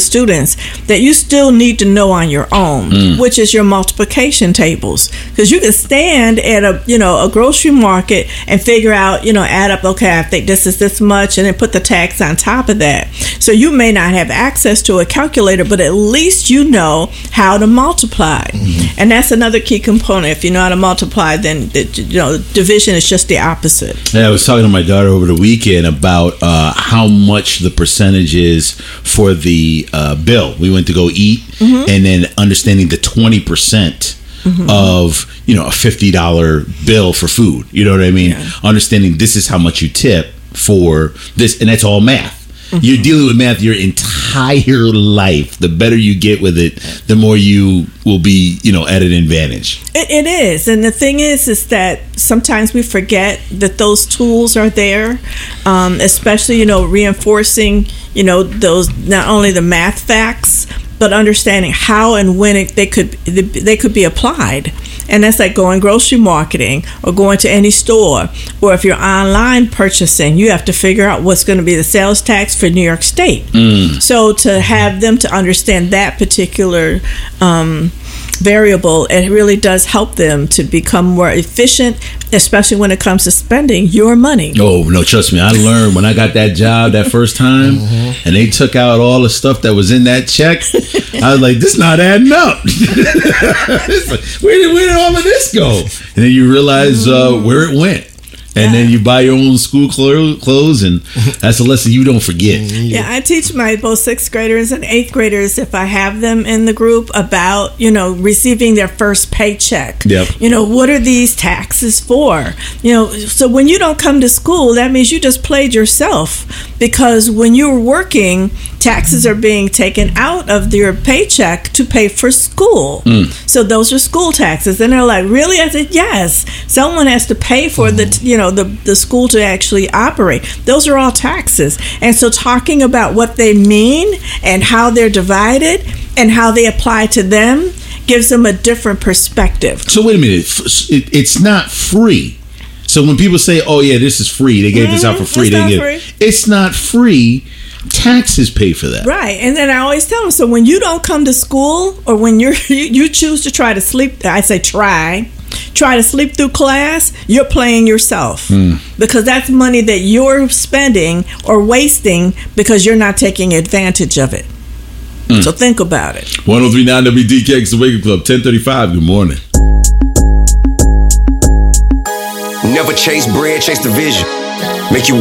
students that you still need to know on your own, which is your multiplication tables. Because you can stand at a grocery market and figure out, add up, okay, I think this is this much, and then put the tax on top of that. So you may not have access to a calculator, but at least you know how to multiply. And that's another key component. If you know how to multiply, then division is just the opposite. Yeah, I was talking to my daughter over the weekend about how much the percentage is for the bill. We went to go eat, and then understanding the 20% of a $50 bill for food. You know what I mean? Yeah. Understanding this is how much you tip for this, and that's all math. You're dealing with math your entire life. The better you get with it, the more you will be, at an advantage. It is. And the thing is that sometimes we forget that those tools are there, especially, reinforcing, those, not only the math facts, but understanding how and when they could be applied. And that's like going grocery marketing or going to any store. Or if you're online purchasing, you have to figure out what's going to be the sales tax for New York State. So to have them to understand that particular variable, it really does help them to become more efficient, especially when it comes to spending your money. Oh, no, trust me. I learned when I got that job that first time and they took out all the stuff that was in that check. I was like, this not adding up. Where did all of this go? And then you realize where it went. And then you buy your own school clothes, and that's a lesson you don't forget. Yeah, I teach my both 6th graders and 8th graders, if I have them in the group, about, receiving their first paycheck. Yep. What are these taxes for? So when you don't come to school, that means you just played yourself, because when you're working, taxes are being taken out of your paycheck to pay for school. So those are school taxes. And they're like, really? I said, yes. Someone has to pay for the school to actually operate. Those are all taxes. And so talking about what they mean and how they're divided and how they apply to them gives them a different perspective. So wait a minute. It's not free. So when people say, oh yeah, this is free, they gave this out for free. It's not free. Taxes pay for that. Right. And then I always tell them, so when you don't come to school, or when you choose to try to sleep, I say try to sleep through class, you're playing yourself. Because that's money that you're spending or wasting because you're not taking advantage of it. So think about it. 103.9 WDKX, The Wake Up Club, 10:35. Good morning. Never chase bread, chase the vision. Make you